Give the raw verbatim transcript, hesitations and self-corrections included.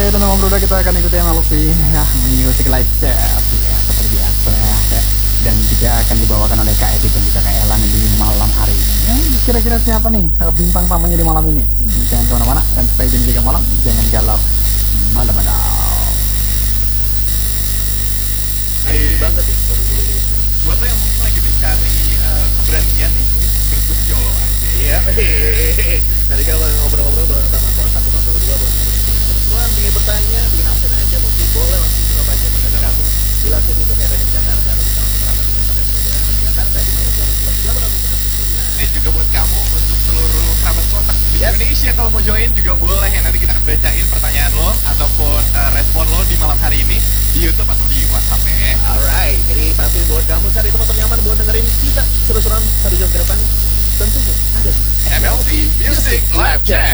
teman-teman bro, kita akan ikuti M L V ya, Music Live Chat ya, seperti biasa ya. Dan juga akan dibawakan oleh Kak Edi dan juga Kak Elan di malam hari ini. Ya, kira-kira siapa nih eh, bintang tamunya di malam ini? Jangan kemana-mana dan stay tune juga malam, jangan galau malam-malam. Ini banget ya, baru dulu ini. Buat lo yang mungkin lagi mencari uh, keberanian nih, berikut YOLO aja. Iya, hehehe. Nanti kita bakal ngobrol-ngobrol bareng sama kelas satu sama kelas dua buat ngomongin seru-seruan, pengen bertanya, bikin absen aja, mungkin boleh langsung jawab aja pertanyaan kamu. Dilakukan untuk Hera di Jakarta atau di tahun pertama di Jakarta dan kedua di Jakarta di nomor delapan belas delapan ratus sembilan. Dan juga buat kamu untuk seluruh kerabat kotak di Yes. Indonesia, kalau mau join juga boleh ya. Nanti kita akan bacain pertanyaan lo ataupun uh, respon lo di malam hari ini di YouTube atau di WhatsApp ya. Alright, jadi pasti buat kamu cari tempat nyaman buat dengerin kita seru-seruan satu jam ke depan. Tentunya ada di M L V Music Live Chat.